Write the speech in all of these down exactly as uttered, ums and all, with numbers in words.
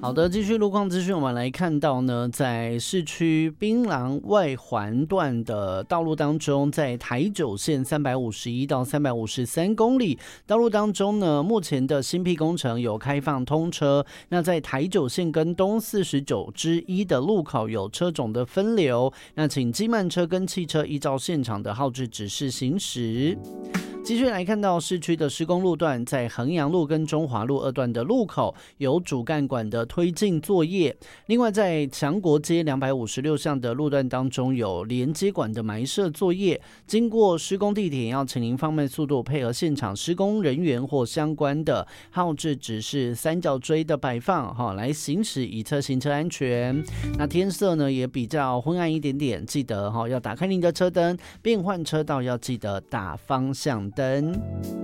好的，继续路况资讯，我们来看到呢，在市区槟榔外环段的道路当中，在台九线三百五十一到三百五十三公里道路当中呢，目前的新辟工程有开放通车。那在台九线跟东四十九之一的路口有车种的分流，那请机慢车跟汽车依照现场的号志指示行驶。继续来看到市区的施工路段，在衡阳路跟中华路二段的路口有主干管的推进作业。另外，在强国街两百五十六巷的路段当中有连接管的埋设作业。经过施工地点，要请您放慢速度，配合现场施工人员或相关的号志指示三角锥的摆放，哈，来行驶，以测行车安全。那天色呢也比较昏暗一点点，记得哈要打开您的车灯，变换车道要记得打方向灯。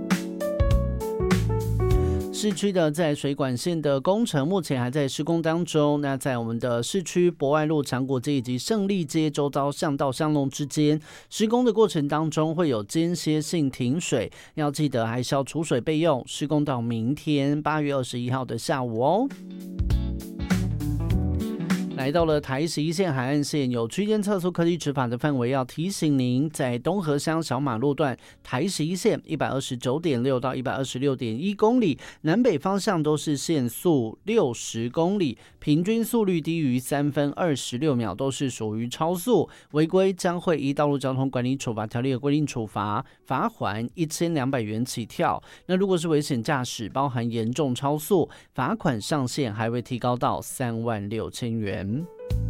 市区的在水管线的工程目前还在施工当中。那在我们的市区博爱路、长国街以及胜利街周遭巷道巷弄之间，施工的过程当中会有间歇性停水，要记得还是要储水备用。施工到明天八月二十一号的下午哦。来到了台十一线海岸线，有区间测速科技执法的范围，要提醒您，在东河乡小马路段台十一线一百二十九点六到一百二十六点一公里，南北方向都是限速六十公里，平均速率低于三分二十六秒，都是属于超速，违规将会依道路交通管理处罚条例的规定处罚，罚锾一千两百元起跳。那如果是危险驾驶，包含严重超速，罚款上限还会提高到三万六千元。